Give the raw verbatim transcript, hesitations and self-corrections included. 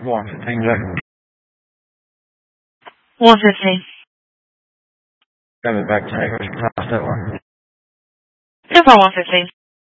one fifteen, Jack. one fifteen. Coming back to take past that one. Two for one fifteen.